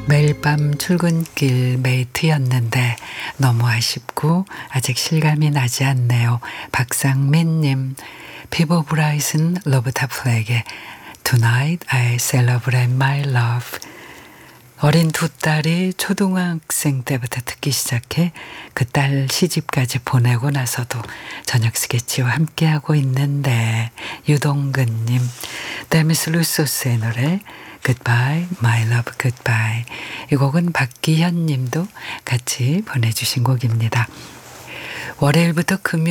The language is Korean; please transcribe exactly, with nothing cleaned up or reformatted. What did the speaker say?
매일 밤 출근길 메이트였는데 너무 아쉽고 아직 실감이 나지 않네요. 박상민님, 피보 브라이슨 로버타 플렉의 Tonight I Celebrate My Love. 어린 두 딸이 초등학생 때부터 듣기 시작해 그 딸 시집까지 보내고 나서도 저녁 스케치와 함께하고 있는데. 유동근님, 데미스 루소스의 노래 Goodbye, My Love, Goodbye. 이 곡은 박기현 님도 같이 보내주신 곡입니다. 월요일부터 금요일